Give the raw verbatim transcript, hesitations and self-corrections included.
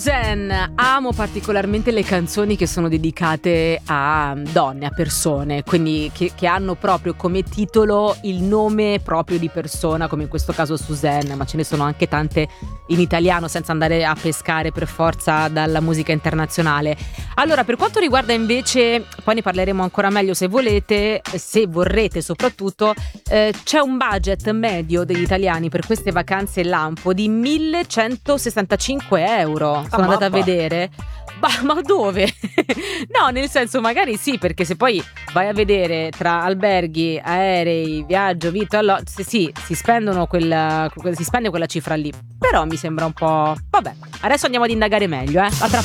Suzanne, amo particolarmente le canzoni che sono dedicate a donne, a persone, quindi che, che hanno proprio come titolo il nome proprio di persona, come in questo caso Suzanne, ma ce ne sono anche tante in italiano senza andare a pescare per forza dalla musica internazionale. Allora, per quanto riguarda invece, poi ne parleremo ancora meglio se volete, se vorrete soprattutto, eh, c'è un budget medio degli italiani per queste vacanze lampo di millecentosessantacinque euro. Sono andata a vedere. Bah, ma dove? No, nel senso, magari sì, perché se poi vai a vedere tra alberghi, aerei, viaggio, vitto, allora sì, sì, si spendono quella, si spende quella cifra lì. Però mi sembra un po'. Vabbè, adesso andiamo ad indagare meglio, eh. A tra